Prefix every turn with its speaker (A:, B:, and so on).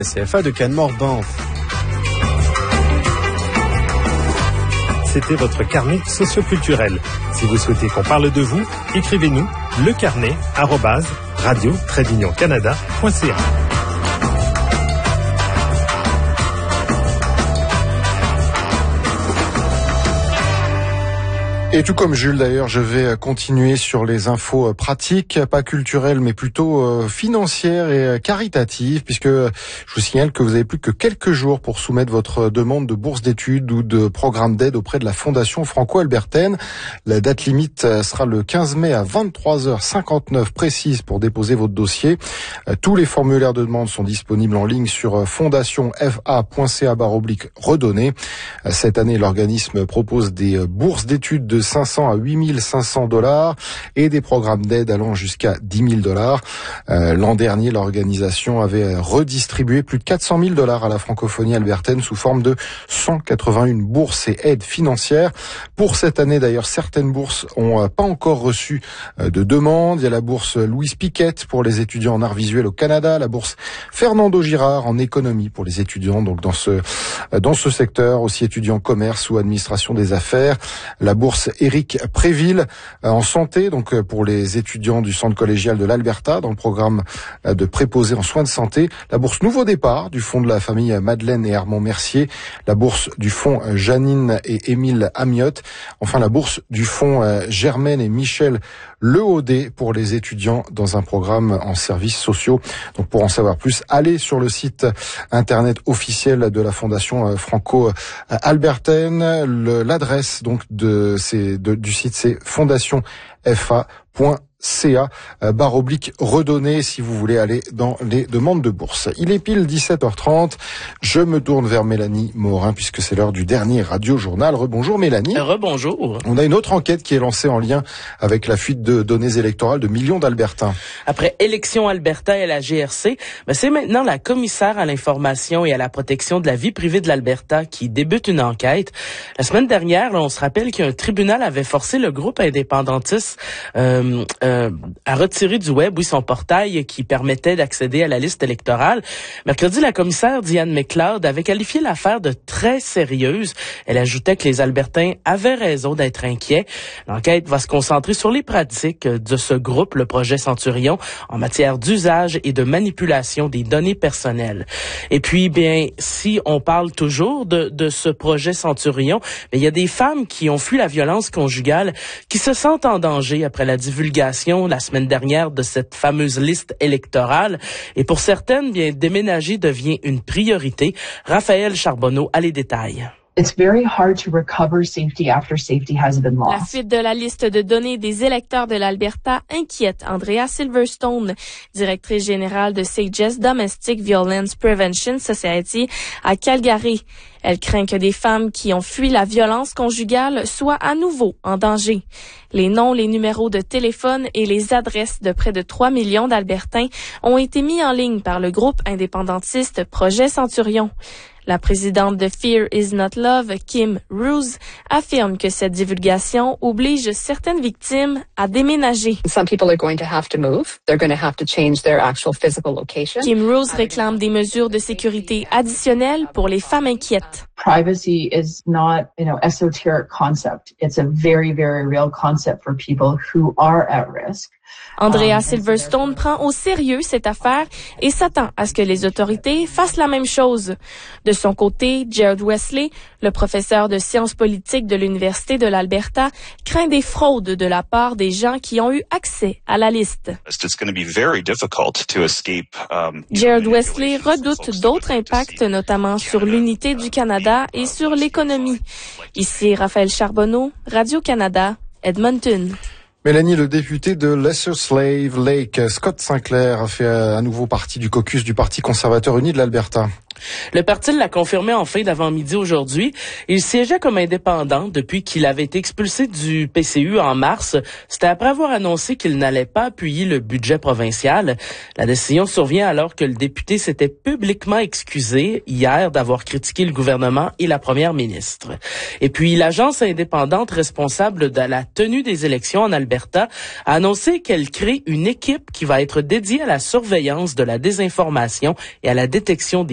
A: CFA de Cannes-Morban. C'était votre carnet socioculturel. Si vous souhaitez qu'on parle de vous, écrivez-nous lecarnet@radio-canada.ca.
B: Et tout comme Jules d'ailleurs, je vais continuer sur les infos pratiques, pas culturelles mais plutôt financières et caritatives, puisque je vous signale que vous avez plus que quelques jours pour soumettre votre demande de bourse d'études ou de programme d'aide auprès de la Fondation franco-albertaine. La date limite sera le 15 mai à 23h59 précise pour déposer votre dossier. Tous les formulaires de demande sont disponibles en ligne sur fondationfa.ca/redonner. Cette année, l'organisme propose des bourses d'études de 500 à 8500 $ et des programmes d'aide allant jusqu'à 10 000 $. L'an dernier, l'organisation avait redistribué plus de 400 000 $ à la francophonie albertaine sous forme de 181 bourses et aides financières. Pour cette année, d'ailleurs, certaines bourses ont pas encore reçu de demande. Il y a la bourse Louise Piquette pour les étudiants en arts visuels au Canada, la bourse Fernando Girard en économie pour les étudiants donc dans ce secteur, aussi étudiants commerce ou administration des affaires, la bourse Éric Préville en santé, donc pour les étudiants du centre collégial de l'Alberta dans le programme de préposé en soins de santé, la bourse Nouveau Départ du fonds de la famille Madeleine et Armand Mercier, la bourse du fonds Janine et Émile Amiotte, enfin la bourse du fonds Germaine et Michel Leaudet pour les étudiants dans un programme en services sociaux. Donc pour en savoir plus, allez sur le site internet officiel de la Fondation franco-albertaine. L'adresse donc du site, c'est fondationfa.ca/redonner si vous voulez aller dans les demandes de bourse. Il est pile 17h30. Je me tourne vers Mélanie Morin puisque c'est l'heure du dernier Radio-Journal. Rebonjour Mélanie.
C: Rebonjour.
B: On a une autre enquête qui est lancée en lien avec la fuite de données électorales de millions d'Albertains.
C: Après Élections Alberta et la GRC, c'est maintenant la commissaire à l'information et à la protection de la vie privée de l'Alberta qui débute une enquête. La semaine dernière, on se rappelle qu'un tribunal avait forcé le groupe indépendantiste à retirer du web, son portail qui permettait d'accéder à la liste électorale. Mercredi, la commissaire Diane McLeod avait qualifié l'affaire de très sérieuse. Elle ajoutait que les Albertains avaient raison d'être inquiets. L'enquête va se concentrer sur les pratiques de ce groupe, le projet Centurion, en matière d'usage et de manipulation des données personnelles. Et puis, si on parle toujours de ce projet Centurion, il y a des femmes qui ont fui la violence conjugale, qui se sentent en danger après la divulgation la semaine dernière de cette fameuse liste électorale. Et pour certaines, déménager devient une priorité. Raphaël Charbonneau a les détails.
D: It's very hard to recover safety after safety has been lost.
E: La fuite de la liste de données des électeurs de l'Alberta inquiète Andrea Silverstone, directrice générale de Sages Domestic Violence Prevention Society à Calgary. Elle craint que des femmes qui ont fui la violence conjugale soient à nouveau en danger. Les noms, les numéros de téléphone et les adresses de près de 3 millions d'Albertains ont été mis en ligne par le groupe indépendantiste Projet Centurion. La présidente de Fear is Not Love, Kim Ruse, affirme que cette divulgation oblige certaines victimes à déménager.
F: Some people are going to have to move. They're going to have to change their actual physical location.
E: Kim Ruse réclame des mesures de sécurité additionnelles pour les femmes inquiètes.
D: Privacy is not, esoteric concept. It's a very, very real concept for people who are at risk.
E: Andrea Silverstone prend au sérieux cette affaire et s'attend à ce que les autorités fassent la même chose. De son côté, Jared Wesley, le professeur de sciences politiques de l'Université de l'Alberta, craint des fraudes de la part des gens qui ont eu accès à la liste. Jared Wesley redoute d'autres impacts, notamment sur l'unité du Canada et sur l'économie. Ici Raphaël Charbonneau, Radio-Canada, Edmonton.
B: Mélanie, le député de Lesser Slave Lake, Scott Sinclair, a fait à nouveau partie du caucus du Parti conservateur uni de l'Alberta.
C: Le parti l'a confirmé en fin d'avant-midi aujourd'hui. Il siégeait comme indépendant depuis qu'il avait été expulsé du PCU en mars. C'était après avoir annoncé qu'il n'allait pas appuyer le budget provincial. La décision survient alors que le député s'était publiquement excusé hier d'avoir critiqué le gouvernement et la première ministre. Et puis, l'agence indépendante responsable de la tenue des élections en Alberta a annoncé qu'elle crée une équipe qui va être dédiée à la surveillance de la désinformation et à la détection des